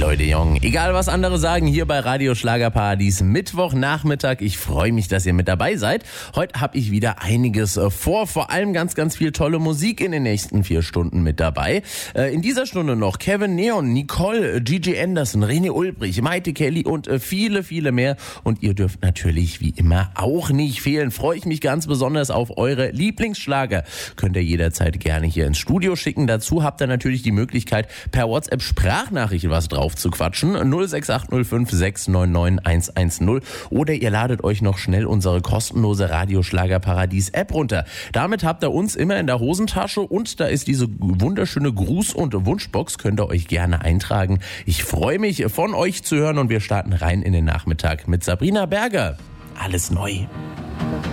Leute, Jung. Egal was andere sagen, hier bei Radio Schlagerparadies Mittwochnachmittag. Ich freue mich, dass ihr mit dabei seid. Heute habe ich wieder einiges vor, vor allem ganz, ganz viel tolle Musik in den nächsten 4 Stunden mit dabei. In dieser Stunde noch Kevin Neon, Nicole, Gigi Anderson, René Ulbrich, Maite Kelly und viele, viele mehr. Und ihr dürft natürlich wie immer auch nicht fehlen. Freue ich mich ganz besonders auf eure Lieblingsschlager. Könnt ihr jederzeit gerne hier ins Studio schicken. Dazu habt ihr natürlich die Möglichkeit, per WhatsApp Sprachnachrichten was drauf zu quatschen. 06805 699 110. Oder ihr ladet euch noch schnell unsere kostenlose Radio Schlagerparadies App runter. Damit habt ihr uns immer in der Hosentasche und da ist diese wunderschöne Gruß- und Wunschbox. Könnt ihr euch gerne eintragen. Ich freue mich, von euch zu hören und wir starten rein in den Nachmittag mit Sabrina Berger. Alles neu.